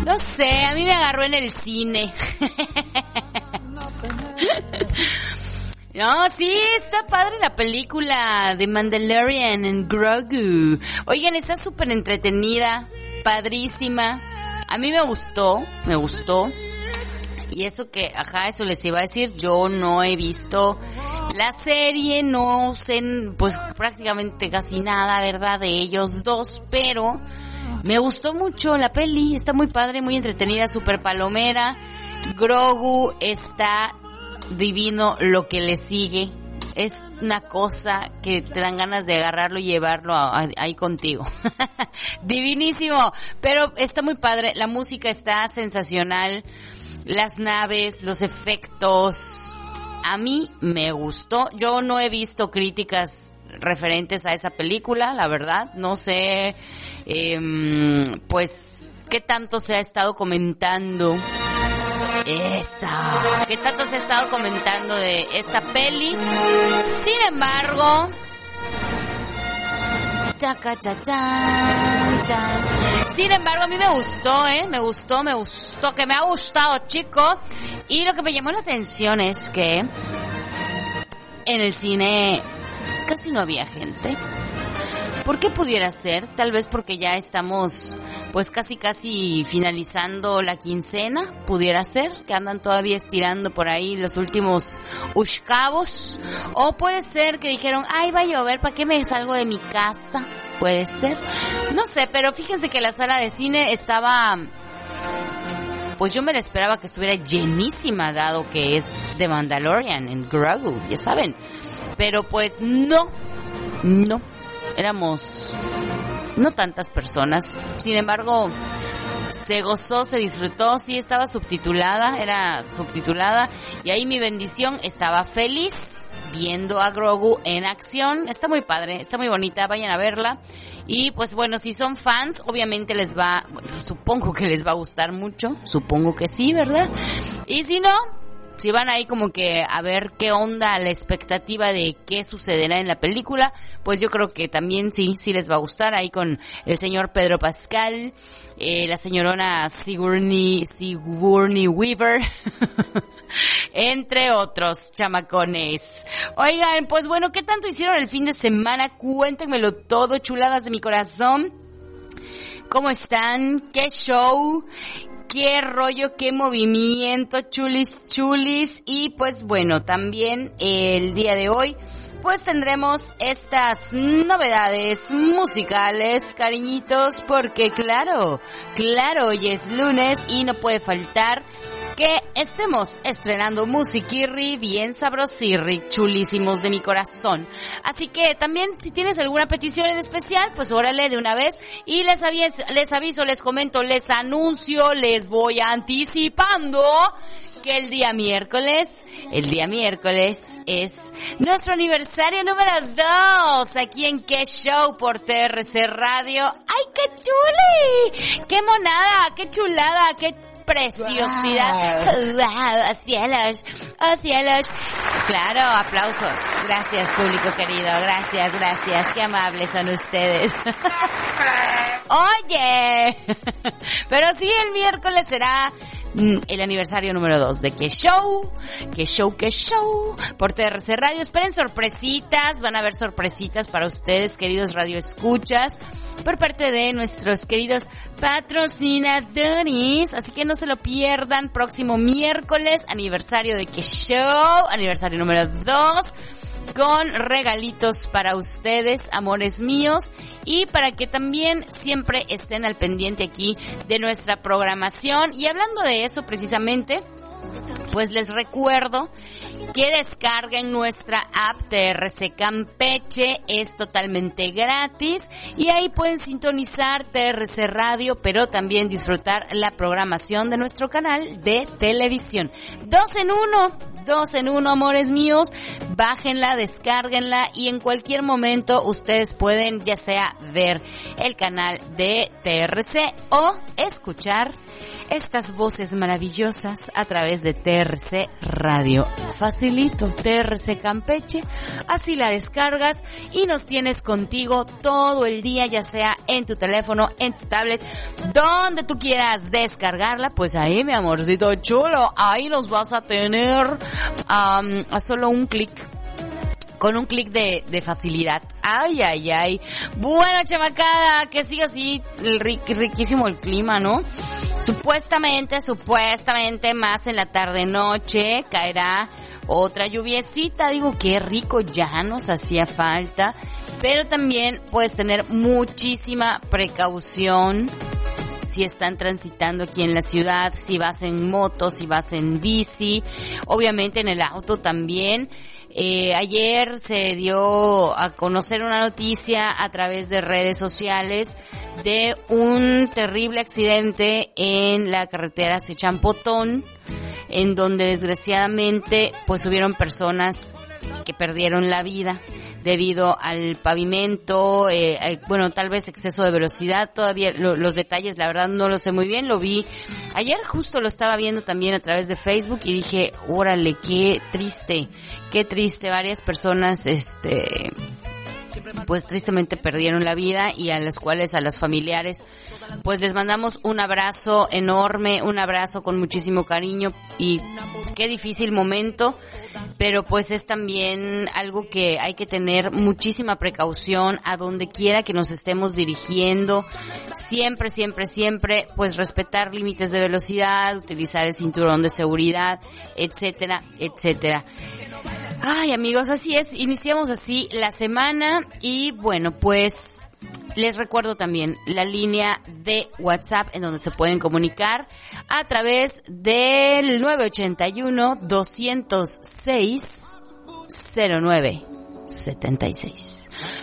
No sé, a mí me agarró en el cine. No, sí, está padre la película de Mandalorian en Grogu. Oigan, está súper entretenida, padrísima. A mí me gustó. Y eso que, eso les iba a decir, yo no he visto la serie, no sé, pues prácticamente casi nada, ¿verdad?, de ellos dos, pero me gustó mucho la peli, está muy padre, muy entretenida, súper palomera. Grogu está divino, lo que le sigue es una cosa que te dan ganas de agarrarlo y llevarlo ahí contigo. Divinísimo, pero está muy padre, la música está sensacional, las naves, los efectos, a mí me gustó. Yo no he visto críticas referentes a esa película, la verdad, no sé, pues, qué tanto se ha estado comentando de esta peli. Sin embargo, a mí me gustó, que me ha gustado, chico. Y lo que me llamó la atención es que en el cine casi no había gente. ¿Por qué pudiera ser? Tal vez porque ya estamos pues casi finalizando la quincena, pudiera ser, que andan todavía estirando por ahí los últimos cabos, o puede ser que dijeron, ay, va a llover, ¿para qué me salgo de mi casa? Puede ser, no sé, pero fíjense que la sala de cine estaba, pues yo me la esperaba que estuviera llenísima, dado que es de Mandalorian en Grogu, ya saben, pero pues no, éramos no tantas personas. Sin embargo, se gozó, se disfrutó, sí estaba era subtitulada, y ahí mi bendición estaba feliz viendo a Grogu en acción. Está muy padre, está muy bonita, vayan a verla. Y pues bueno, si son fans, obviamente supongo que les va a gustar mucho, supongo que sí, ¿verdad? Y si no, si van ahí como que a ver qué onda, la expectativa de qué sucederá en la película, pues yo creo que también sí les va a gustar, ahí con el señor Pedro Pascal, la señorona Sigourney Weaver, entre otros chamacones. Oigan, pues bueno, ¿qué tanto hicieron el fin de semana? Cuéntenmelo todo, chuladas de mi corazón. ¿Cómo están? ¿Qué show? Qué rollo, qué movimiento, chulis. Y pues bueno, también el día de hoy pues tendremos estas novedades musicales, cariñitos, porque claro, hoy es lunes y no puede faltar que estemos estrenando musiquirri bien sabrosirri, chulísimos de mi corazón. Así que también si tienes alguna petición en especial, pues órale de una vez, y les aviso, les comento, les anuncio, les voy anticipando que el día miércoles es nuestro aniversario número 2 aquí en Qué Show por TRC Radio. ¡Ay, qué chuli! ¡Qué monada! ¡Qué chulada! ¡Qué preciosidad! ¡Wow! ¡Oh cielos! Claro, aplausos. Gracias, público querido. Gracias. Qué amables son ustedes. Oye, pero sí, el miércoles será el aniversario número 2 de Qué Show por TRC Radio. Esperen sorpresitas, van a haber sorpresitas para ustedes, queridos radioescuchas, por parte de nuestros queridos patrocinadores, así que no se lo pierdan. Próximo miércoles, aniversario de Qué Show, aniversario número 2, con regalitos para ustedes, amores míos, y para que también siempre estén al pendiente aquí de nuestra programación. Y hablando de eso precisamente, pues les recuerdo que descarguen nuestra app TRC Campeche, es totalmente gratis, y ahí pueden sintonizar TRC Radio, pero también disfrutar la programación de nuestro canal de televisión. Dos en uno, amores míos. Bájenla, descárguenla, y en cualquier momento ustedes pueden ya sea ver el canal de TRC o escuchar estas voces maravillosas a través de TRC Radio. Facilito, TRC Campeche, así la descargas y nos tienes contigo todo el día, ya sea en tu teléfono, en tu tablet, donde tú quieras descargarla, pues ahí, mi amorcito chulo, ahí nos vas a tener a solo un clic. Con un clic de facilidad. Ay, ay, ay. Bueno, chamacada, que siga así riquísimo el clima, ¿no? Supuestamente, más en la tarde-noche caerá otra lluviecita. Digo, qué rico, ya nos hacía falta. Pero también puedes tener muchísima precaución si están transitando aquí en la ciudad, si vas en moto, si vas en bici, obviamente en el auto también. Ayer se dio a conocer una noticia a través de redes sociales de un terrible accidente en la carretera hacia Champotón, en donde desgraciadamente pues hubieron personas que perdieron la vida debido al pavimento, bueno, tal vez exceso de velocidad, todavía los detalles la verdad no lo sé muy bien, lo vi ayer, justo lo estaba viendo también a través de Facebook y dije, órale, qué triste, varias personas pues tristemente perdieron la vida y a las familiares pues les mandamos un abrazo enorme, un abrazo con muchísimo cariño y qué difícil momento, pero pues es también algo que hay que tener muchísima precaución a donde quiera que nos estemos dirigiendo, siempre, pues respetar límites de velocidad, utilizar el cinturón de seguridad, etcétera, etcétera. Ay, amigos, así es, iniciamos así la semana y bueno, pues les recuerdo también la línea de WhatsApp en donde se pueden comunicar a través del 981-206-0976.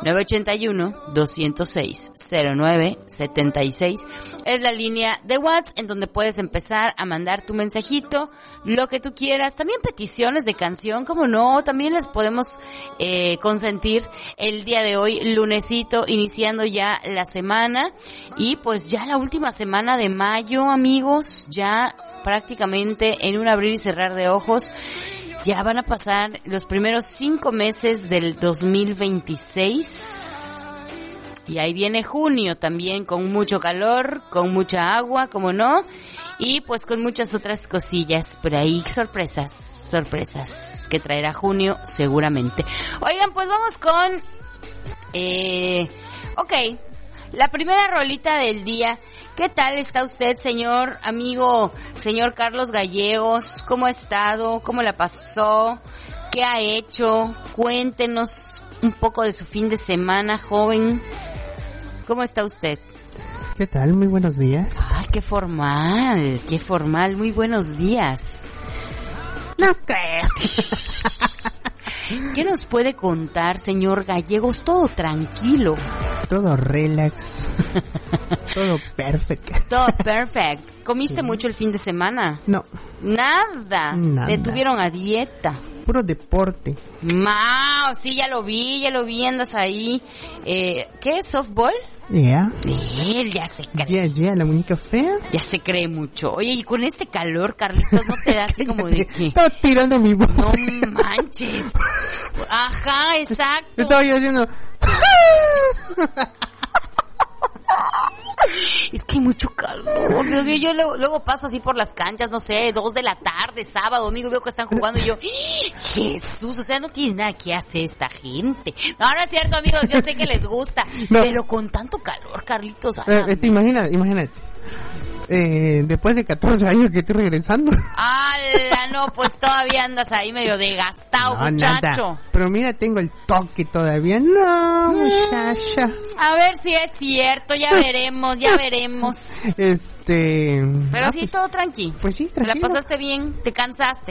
981-206-0976 es la línea de WhatsApp en donde puedes empezar a mandar tu mensajito, lo que tú quieras, también peticiones de canción, como no, también les podemos consentir el día de hoy, lunesito, iniciando ya la semana y pues ya la última semana de mayo, amigos, ya prácticamente en un abrir y cerrar de ojos. Ya van a pasar los primeros 5 meses del 2026 y ahí viene junio también con mucho calor, con mucha agua, como no, y pues con muchas otras cosillas por ahí, sorpresas que traerá junio seguramente. Oigan, pues vamos con, la primera rolita del día. ¿Qué tal está usted, señor amigo, señor Carlos Gallegos? ¿Cómo ha estado? ¿Cómo la pasó? ¿Qué ha hecho? Cuéntenos un poco de su fin de semana, joven. ¿Cómo está usted? ¿Qué tal? Muy buenos días. Ay, qué formal, muy buenos días. No creo. ¿Qué nos puede contar, señor Gallegos? Todo tranquilo. Todo relax. Todo perfecto. Todo perfecto. ¿Comiste mucho el fin de semana? No. Nada. Te tuvieron a dieta. Puro deporte. Mao, sí, ya lo vi, andas ahí. ¿Qué es softball? Yeah. Él ya se cree. Yeah, la muñeca fea. Ya se cree mucho. Oye, y con este calor, Carlitos, ¿no te da así como de que? Estaba tirando mi voz. No manches. Ajá, exacto. Estaba yo haciendo. Es que hay mucho calor. Yo luego paso así por las canchas, no sé, 2 de la tarde, sábado, domingo, veo que están jugando y yo, Jesús, o sea, no tiene nada que hacer esta gente. No es cierto, amigos, yo sé que les gusta, no. Pero con tanto calor, Carlitos. Imagínate. Después de 14 años que estoy regresando. ¡Hala! No, pues todavía andas ahí medio desgastado, no, muchacho. Nada. Pero mira, tengo el toque todavía. No, muchacha. A ver si es cierto, ya veremos. Pero sí, pues, todo tranqui. Pues sí, tranquilo. ¿Te la pasaste bien? ¿Te cansaste?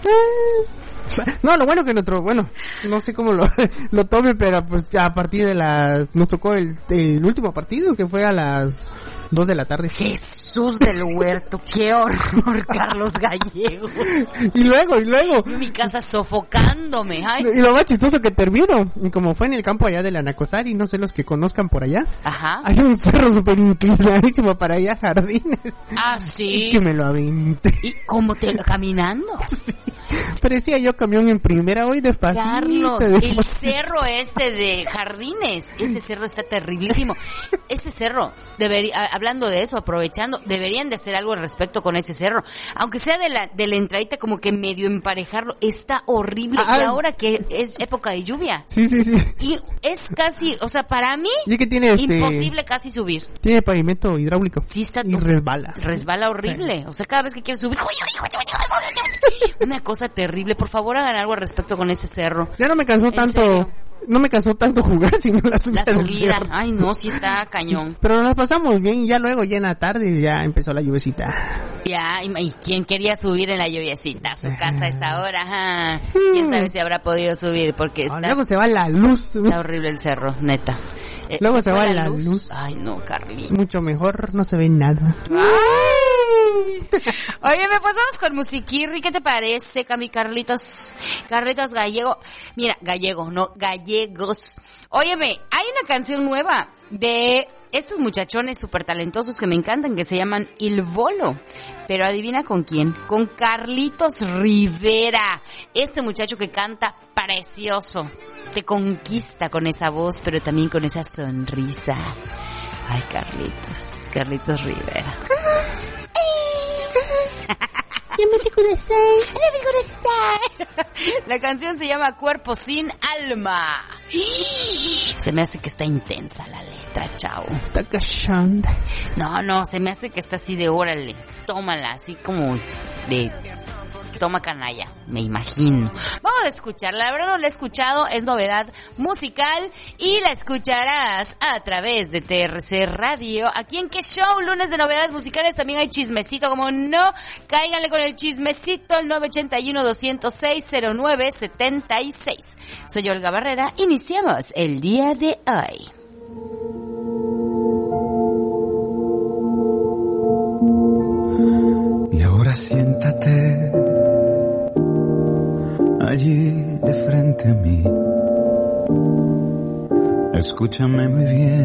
No, lo bueno que no sé cómo lo tome, pero pues ya a partir de nos tocó el último partido, que fue a las 2 de la tarde. Jesús del Huerto, qué horror, Carlos Gallegos. Y luego. En mi casa sofocándome. Ay. Y lo más chistoso que termino, y como fue en el campo allá de la Nacosari, no sé los que conozcan por allá. Ajá. Hay un cerro súper inclinadísimo para allá, Jardines. Ah, sí. Y que me lo aventé. ¿Y cómo te caminando? Sí. Parecía yo camión en primera, hoy despacito. Carlos, el cerro de Jardines, ese cerro está terriblísimo. Ese cerro, hablando de eso, aprovechando, deberían de hacer algo al respecto con ese cerro. Aunque sea de la entradita, como que medio emparejarlo, está horrible. Y ahora que es época de lluvia. Sí. Y es casi, o sea, para mí, ¿y que tiene imposible casi subir. Tiene pavimento hidráulico. Sí, está y resbala. Resbala horrible. Sí. O sea, cada vez que quieres subir, una cosa terrible. Por favor, hagan algo al respecto con ese cerro. Ya no me cansó tanto. No me cansó tanto jugar, sino la subida. Ay, no, sí está cañón. Sí, pero nos pasamos bien y ya luego, ya en la tarde, ya empezó la lluviecita. Ya, ¿y quién quería subir en la lluviecita a su casa a esa hora? Ajá. ¿Quién sabe si habrá podido subir? Porque luego se va la luz. Está horrible el cerro, neta. Luego se va la luz. Ay, no, Carly. Mucho mejor, no se ve nada. Ay. Oye, me pasamos con musiquirri, ¿qué te parece, Carlitos Gallego? Mira, gallegos. Óyeme, hay una canción nueva de estos muchachones súper talentosos que me encantan, que se llaman Il Volo. Pero adivina con quién, con Carlitos Rivera. Este muchacho que canta precioso. Te conquista con esa voz, pero también con esa sonrisa. Ay, Carlitos Rivera. La canción se llama Cuerpo sin Alma. Se me hace que está intensa la letra, chao. Está cachonda. No, se me hace que está así de órale, tómala, así como de toma canalla, me imagino. Vamos a escucharla, la verdad no la he escuchado, es novedad musical y la escucharás a través de TRC Radio. Aquí en ¿Qué Show? Lunes de novedades musicales, también hay chismecito, como no, cáiganle con el chismecito al 981-206-0976. Soy Olga Barrera, iniciamos el día de hoy. Y ahora siéntate allí de frente a mí. Escúchame muy bien.